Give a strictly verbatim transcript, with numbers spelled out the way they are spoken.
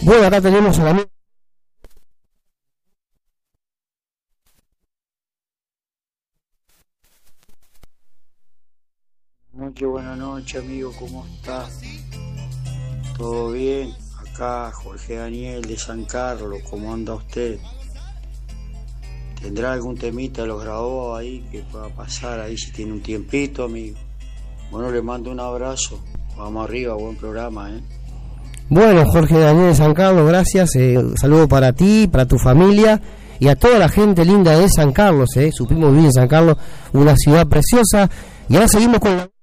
Bueno, acá tenemos a la amiga. Buenas noches, buenas noches, amigo, ¿cómo estás? ¿Todo bien? Acá Jorge Daniel de San Carlos, ¿cómo anda usted? ¿Tendrá algún temita, los grabó ahí, que pueda pasar ahí si tiene un tiempito, amigo? Bueno, le mando un abrazo, vamos arriba, buen programa, ¿eh? Bueno, Jorge Daniel de San Carlos, gracias, eh, un saludo para ti, para tu familia y a toda la gente linda de San Carlos, eh. Supimos vivir en San Carlos, una ciudad preciosa, y ahora seguimos con la...